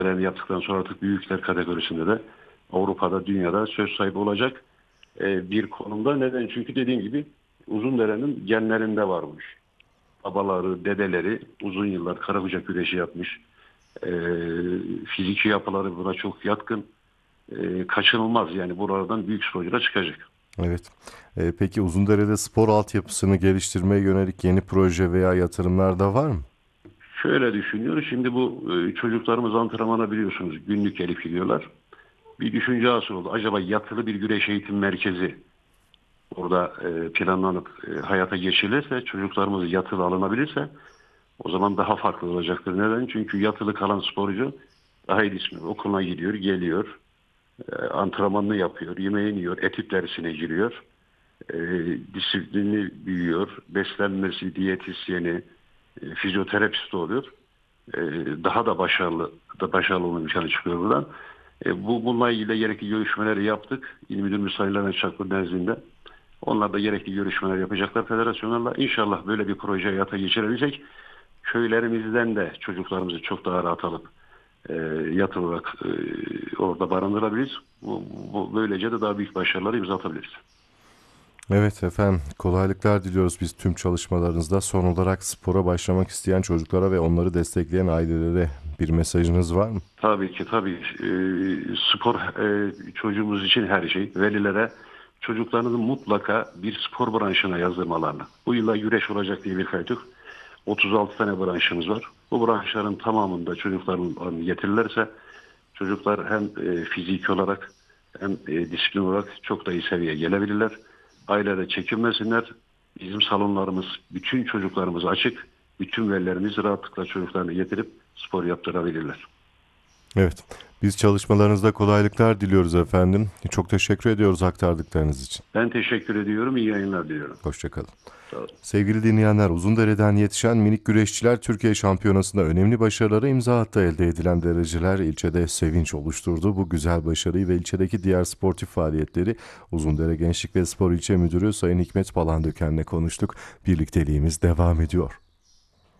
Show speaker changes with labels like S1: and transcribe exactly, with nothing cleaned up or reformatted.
S1: görev yaptıktan sonra artık büyükler kategorisinde de Avrupa'da, dünyada söz sahibi olacak e, bir konumda. Neden? Çünkü dediğim gibi Uzundere'nin genlerinde varmış. Babaları, dedeleri uzun yıllar karabıçak güreşi yapmış. E, fiziki yapıları buna çok yatkın. E, kaçınılmaz yani buralardan büyük sporcular çıkacak.
S2: Evet. E, peki Uzundere'de spor altyapısını geliştirmeye yönelik yeni proje veya yatırımlar da var mı?
S1: Şöyle düşünüyoruz. Şimdi bu e, çocuklarımız antrenmana biliyorsunuz günlük gelip gidiyorlar. Bir düşünce hasıl oldu. Acaba yatılı bir güreş eğitim merkezi orada e, planlanıp e, hayata geçirilirse, çocuklarımız yatılı alınabilirse o zaman daha farklı olacaktır. Neden? Çünkü yatılı kalan sporcu daha iyi düşünüyor. Okuluna gidiyor, geliyor, e, antrenmanını yapıyor, yemeğini yiyor, etüt dersine giriyor, e, disiplini büyüyor, beslenmesi, diyetisyeni, e, fizyoterapisti oluyor. E, daha da başarılı da başarılı olma imkanı çıkıyor buradan. E, bu bununla ilgili gerekli görüşmeleri yaptık. İl Müdürümüz Sayın Levent Çakır nezdinde. Onlar da gerekli görüşmeler yapacaklar federasyonlarla. İnşallah böyle bir proje hayata geçirebilecek. Köylerimizden de çocuklarımızı çok daha rahat alıp e, yatılı olarak e, orada barındırabiliriz. Bu, bu, böylece de daha büyük başarıları imza atabiliriz.
S2: Evet efendim, kolaylıklar diliyoruz biz tüm çalışmalarınızda. Son olarak spora başlamak isteyen çocuklara ve onları destekleyen ailelere bir mesajınız var mı?
S1: Tabii ki tabii. E, spor e, çocuğumuz için her şey. Velilere çocuklarınızı mutlaka bir spor branşına yazdırmalarını. Bu yılda güreş olacak diye bir kayıt yok. otuz altı tane branşımız var. Bu branşların tamamında çocukların getirirlerse çocuklar hem e, fiziki olarak hem e, disiplin olarak çok da iyi seviyeye gelebilirler. Ailede çekinmesinler. Bizim salonlarımız bütün çocuklarımız açık. Bütün velilerimiz rahatlıkla çocuklarını getirip spor yaptırabilirler.
S2: Evet, biz çalışmalarınızda kolaylıklar diliyoruz efendim. Çok teşekkür ediyoruz aktardıklarınız için.
S1: Ben teşekkür ediyorum. İyi yayınlar diliyorum.
S2: Hoşçakalın.
S1: Sağ olun.
S2: Sevgili dinleyenler, Uzundere'den yetişen minik güreşçiler Türkiye Şampiyonası'nda önemli başarılara imza attı. Elde edilen dereceler ilçede sevinç oluşturdu. Bu güzel başarıyı ve ilçedeki diğer sportif faaliyetleri Uzundere Gençlik ve Spor İlçe Müdürü Sayın Hikmet Palandöken'le konuştuk. Birlikteliğimiz devam ediyor.